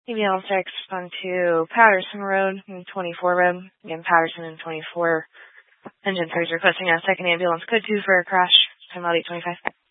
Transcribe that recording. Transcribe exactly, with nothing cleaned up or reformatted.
A B L six onto Patterson Road and twenty-four Road. Again, Patterson and twenty-four. Engine three is requesting a second ambulance code two for a crash. Time out eight twenty-five.